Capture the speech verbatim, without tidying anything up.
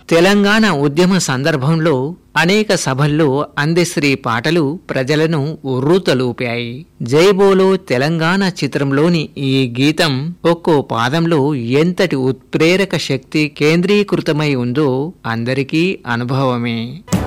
తెలంగాణ ఉద్యమ సందర్భంలో అనేక సభల్లో అందశ్రీ పాటలు ప్రజలను ఉర్రూతలూపాయి. జై బోలో తెలంగాణ చిత్రంలోని ఈ గీతం ఒక్కో పాదంలో ఎంతటి ఉత్ప్రేరక శక్తి కేంద్రీకృతమై ఉందో అందరికీ అనుభవమే.